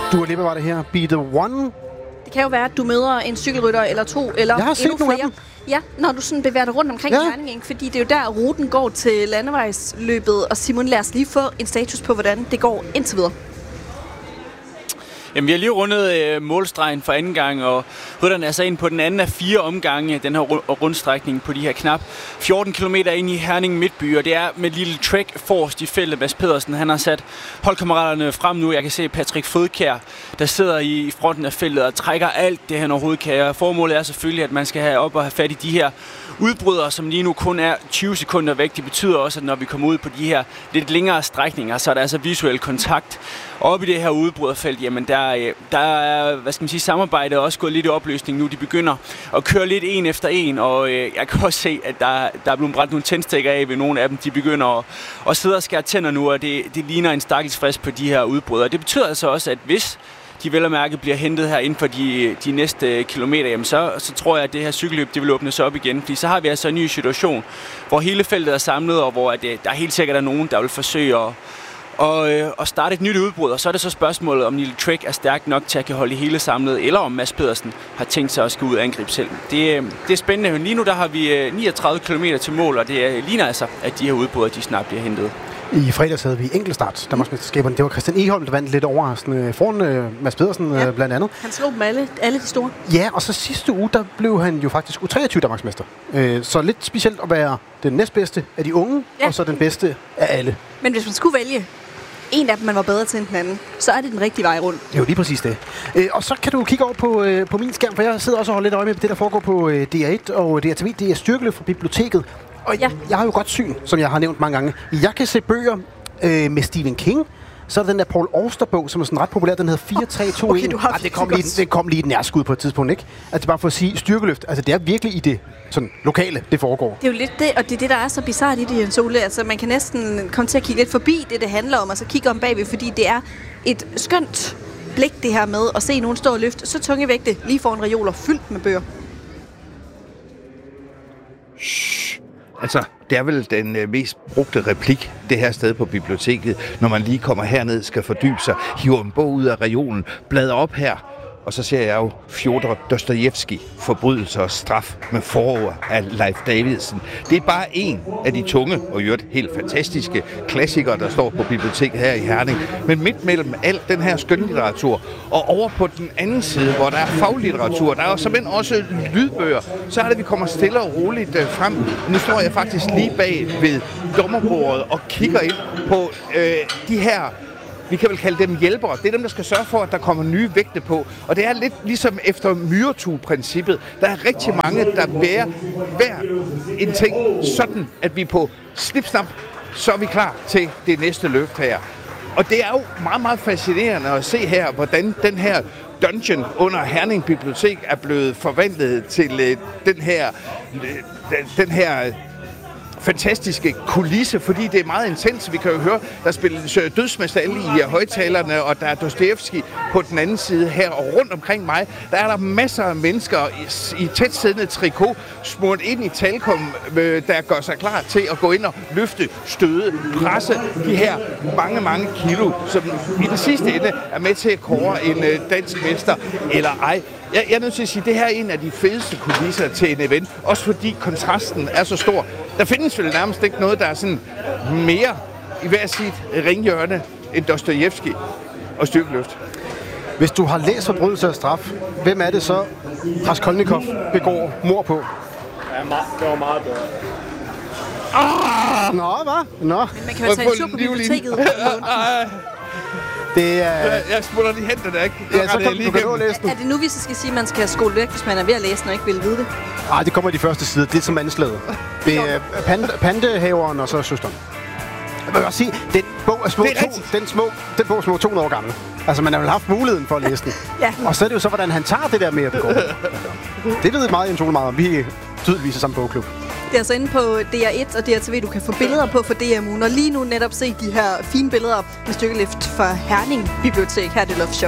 Dua Lipa var det her. Be the One. Det kan jo være, at du møder en cykelrytter eller to, eller Jeg har set endnu nogle af flere. dem. Ja, når du sådan bevæger dig rundt omkring Herning, ikke? Fordi det er jo der, ruten går til landevejsløbet. Og Simon, lad os lige få en status på, hvordan det går indtil videre. Jamen, vi har lige rundet målstregen for anden gang, og rytterne er så ind på den anden af 4 omgange, den her rundstrækning på de her knap 14 km ind i Herning Midtby, og det er med lille Trek forrest i feltet. Mads Pedersen, han har sat holdkammeraterne frem nu. Jeg kan se Patrick Fodkjær, der sidder i fronten af feltet og trækker alt det, han overhovedet kan. Formålet er selvfølgelig, at man skal have op og have fat i de her udbrydere, som lige nu kun er 20 sekunder væk. Det betyder også, at når vi kommer ud på de her lidt længere strækninger, så er der altså visuel kontakt. Oppe i det her udbryderfelt, jamen der er, hvad skal man sige, samarbejdet også gået lidt i opløsning nu. De begynder at køre lidt en efter en, og jeg kan også se, at der er blevet brændt nogle tændstikker af ved nogle af dem. De begynder at sidde og skære tænder nu, og det ligner en stakkels frist på de her udbrydere. Det betyder altså også, at hvis de vel og mærke bliver hentet her inden for de næste kilometer, jamen så tror jeg, at det her cykelløb det vil åbnes op igen. Fordi så har vi altså en ny situation, hvor hele feltet er samlet, og hvor der helt sikkert er nogen, der vil forsøge at starte et nyt udbrud. Og så er det så spørgsmålet, om Lille Trek er stærk nok til at kan holde det hele samlet, eller om Mads Pedersen har tænkt sig at skal ud og angribe selv. Det er spændende. Lige nu der har vi 39 km til mål, og det ligner altså, at de her udbrud de snart bliver hentet. I fredags havde vi enkeltstart, Danmarksmesterskaberne. Det var Christian Egholm, der vandt lidt overraskende foran Mads Pedersen blandt andet. Han slog dem alle de store. Ja, og så sidste uge, der blev han jo faktisk U23 Danmarksmester. Så lidt specielt at være den næstbedste af de unge, og så den bedste af alle. Men hvis man skulle vælge en af dem, man var bedre til end den anden, så er det den rigtige vej rundt. Det er jo lige præcis det. Og så kan du kigge over på min skærm, for jeg sidder også og holder lidt øje med det, der foregår på DR1 og DRTV. Det er styrkeløft fra biblioteket. Og jeg har jo godt syn, som jeg har nævnt mange gange. Jeg kan se bøger med Stephen King. Så er der den der Paul Auster-bog, som er sådan ret populær. Den hedder 4321. Det kom lige et nærskud på et tidspunkt, ikke? Altså bare for at sige styrkeløft. Altså det er virkelig i det sådan lokale, det foregår. Det er jo lidt det, og det er det, der er så bizarrt i det, Jens Ole. Altså man kan næsten komme til at kigge lidt forbi det handler om, og så kigge om bagved, fordi det er et skønt blik, det her med at se nogen stå og løfte så tunge vægte lige foran reoler fyldt med bøger. Altså, det er vel den mest brugte replik det her sted på biblioteket, når man lige kommer herned, skal fordybe sig, hiver en bog ud af reolen, bladrer op her, og så ser jeg jo Fjodor Dostojevskij, Forbrydelse og straf med forord af Leif Davidsen. Det er bare en af de tunge og i øvrigt helt fantastiske klassikere, der står på biblioteket her i Herning. Men midt mellem alt den her skønlitteratur, og over på den anden side, hvor der er faglitteratur, der er jo simpelthen også lydbøger, så er det, vi kommer stille og roligt frem. Nu står jeg faktisk lige bag ved dommerbordet og kigger ind på de her, vi kan vel kalde dem hjælpere. Det er dem, der skal sørge for, at der kommer nye vægte på. Og det er lidt ligesom efter myretue-princippet. Der er rigtig mange, der bærer hver en ting sådan, at vi på snip-snap, så er vi klar til det næste løft her. Og det er jo meget, meget fascinerende at se her, hvordan den her dungeon under Herning Bibliotek er blevet forvandlet til den her fantastiske kulisse, fordi det er meget intens. Vi kan jo høre, der spilles dødsmesterel i højtalerne, og der er Dostojevskij på den anden side her, og rundt omkring mig, der er der masser af mennesker i tætsiddende trikot, smurt ind i talkum, der gør sig klar til at gå ind og løfte, støde, presse de her mange, mange kilo, som i den sidste ende er med til at kåre en dansk mester eller ej. Jeg er nødt til at sige, at det her er en af de fedeste kulisser til en event, også fordi kontrasten er så stor. Der findes vel nærmest ikke noget, der er sådan mere i hver sit ringhjørne end Dostojevskij og styrkeløft. Hvis du har læst Forbrydelse og straf, hvem er det så, Raskolnikov begår mord på? Ja, det var meget bedre. Nå, hvad? Nå. Men man kan jo tage en tur på biblioteket. Det er... Jeg smutter lige hen den, ikke? Ja, så kan du nå læse den. Er det nu, vi så skal sige, at man skal skole væk, hvis man er ved at læse den og ikke vil vide det? Nej, det kommer i de første sider. Det er som anslaget. Det er pantehaveren og så søsteren. Jeg vil også sige, den bog er den bog er små 200 år gammel. Altså, man har vel haft muligheden for at læse den. Ja. Og så er det jo så, hvordan han tager det der med at begå. Det ved meget Jens Ole meget om. Vi er tydeligvis i samme bogklub. Det er altså inde på DR1 og DRTV, du kan få billeder på for DMU'en. Og lige nu netop se de her fine billeder med stykkeløft fra Herning Bibliotek. Her er det Love Show.